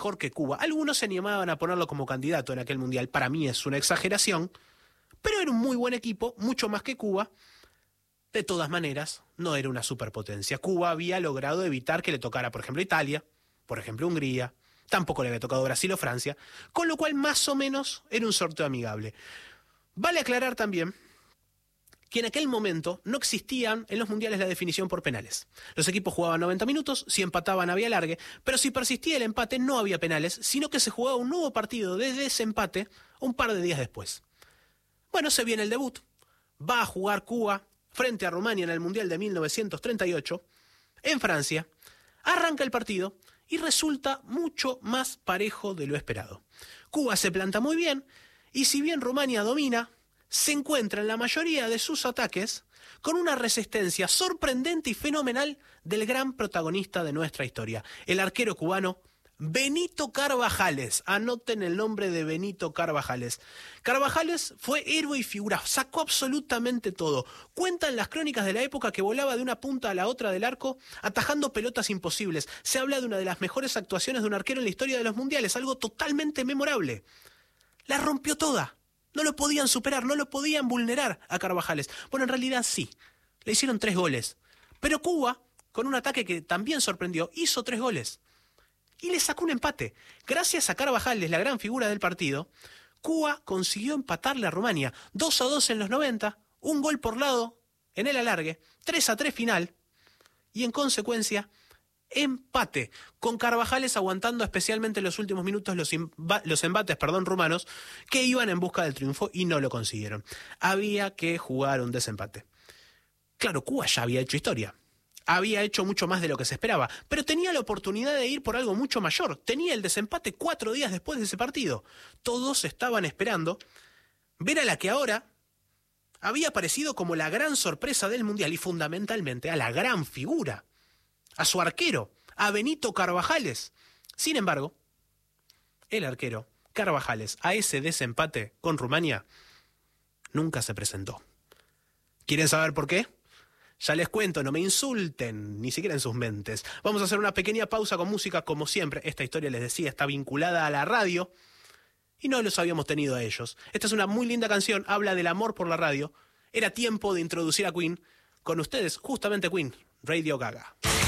mejor que Cuba. Algunos se animaban a ponerlo como candidato en aquel mundial. Para mí es una exageración, pero era un muy buen equipo, mucho más que Cuba. De todas maneras, no era una superpotencia. Cuba había logrado evitar que le tocara, por ejemplo, Italia, por ejemplo, Hungría. Tampoco le había tocado Brasil o Francia, con lo cual más o menos era un sorteo amigable. Vale aclarar también que en aquel momento no existían en los mundiales la definición por penales. Los equipos jugaban 90 minutos, si empataban había alargue, pero si persistía el empate no había penales, sino que se jugaba un nuevo partido de desempate un par de días después. Bueno, se viene el debut. Va a jugar Cuba frente a Rumania en el Mundial de 1938, en Francia. Arranca el partido y resulta mucho más parejo de lo esperado. Cuba se planta muy bien y si bien Rumania domina, se encuentra en la mayoría de sus ataques con una resistencia sorprendente y fenomenal del gran protagonista de nuestra historia, el arquero cubano Benito Carvajales. Anoten el nombre de Benito Carvajales. Carvajales fue héroe y figura, sacó absolutamente todo. Cuentan las crónicas de la época que volaba de una punta a la otra del arco, atajando pelotas imposibles. Se habla de una de las mejores actuaciones de un arquero en la historia de los mundiales, algo totalmente memorable. La rompió toda. No lo podían superar, no lo podían vulnerar a Carvajales. Bueno, en realidad sí. Le hicieron 3 goles. Pero Cuba, con un ataque que también sorprendió, hizo 3 goles. Y le sacó un empate. Gracias a Carvajales, la gran figura del partido, Cuba consiguió empatarle a Rumania. 2-2 en los 90, un gol por lado en el alargue, 3-3 final, y en consecuencia, empate, con Carvajales aguantando especialmente en los últimos minutos los embates rumanos, que iban en busca del triunfo y no lo consiguieron. Había que jugar un desempate. Claro, Cuba ya había hecho historia. Había hecho mucho más de lo que se esperaba, pero tenía la oportunidad de ir por algo mucho mayor. Tenía el desempate 4 días después de ese partido. Todos estaban esperando ver a la que ahora había aparecido como la gran sorpresa del Mundial y fundamentalmente a la gran figura, a su arquero, a Benito Carvajales. Sin embargo, el arquero Carvajales a ese desempate con Rumania nunca se presentó. ¿Quieren saber por qué? Ya les cuento, no me insulten, ni siquiera en sus mentes. Vamos a hacer una pequeña pausa con música, como siempre. Esta historia, les decía, está vinculada a la radio y no los habíamos tenido a ellos. Esta es una muy linda canción, habla del amor por la radio. Era tiempo de introducir a Queen. Con ustedes, justamente Queen, Radio Gaga.